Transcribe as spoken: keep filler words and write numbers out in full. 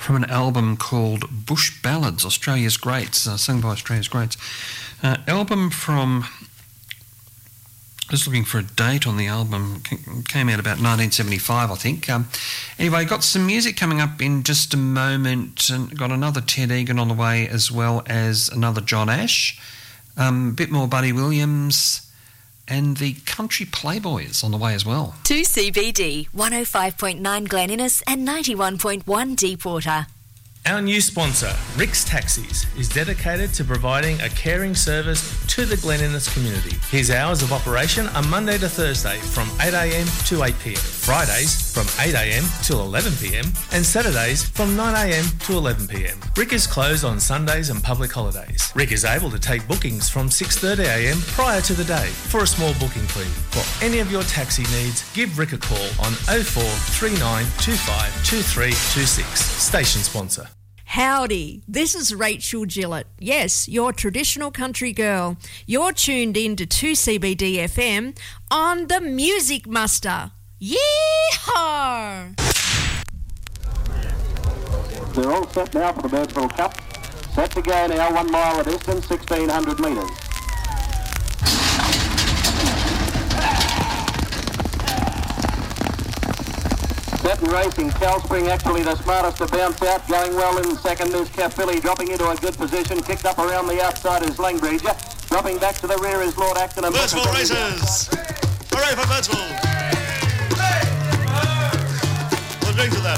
from an album called Bush Ballads, Australia's Greats, uh, sung by Australia's Greats. Uh, album from, just looking for a date on the album, came out about nineteen seventy-five, I think. Um, anyway, got some music coming up in just a moment, and got another Ted Egan on the way, as well as another John Ash, um, a bit more Buddy Williams, and the Country Playboys on the way as well. two C B D, one oh five point nine Glen Innes and ninety-one point one Deepwater. Our new sponsor, Rick's Taxis, is dedicated to providing a caring service to the Glen Innes community. His hours of operation are Monday to Thursday from eight a m to eight p m, Fridays from eight a m till eleven p m, and Saturdays from nine a m to eleven p m. Rick is closed on Sundays and public holidays. Rick is able to take bookings from six thirty a m prior to the day for a small booking fee. For any of your taxi needs, give Rick a call on oh four three nine two five two three two six. Station sponsor. Howdy, this is Rachel Gillett. Yes, your traditional country girl. You're tuned in to two C B D F M on the Music Muster. Yeehaw! They're all set now for the Birdsville Cup. Set to go now, one mile of distance, sixteen hundred metres. Set and racing, Calspring actually the smartest to bounce out, going well in second is Caphilly, dropping into a good position, kicked up around the outside is Langbridge, dropping back to the rear is Lord Acton and Birdsville Racers! Hooray for Birdsville! We'll drink to that.